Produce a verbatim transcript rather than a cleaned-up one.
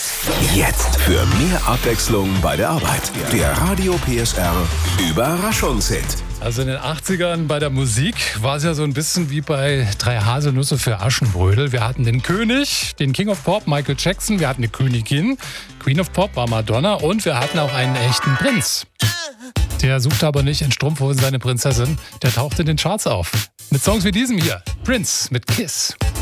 Jetzt für mehr Abwechslung bei der Arbeit. Der Radio P S R Überraschungshit. Also in den achtzigern bei der Musik war es ja so ein bisschen wie bei drei Haselnüsse für Aschenbrödel. Wir hatten den König, den King of Pop, Michael Jackson. Wir hatten eine Königin, Queen of Pop war Madonna. Und wir hatten auch einen echten Prinz. Der suchte aber nicht in Strumpfhosen seine Prinzessin. Der tauchte in den Charts auf. Mit Songs wie diesem hier. Prince mit Kiss.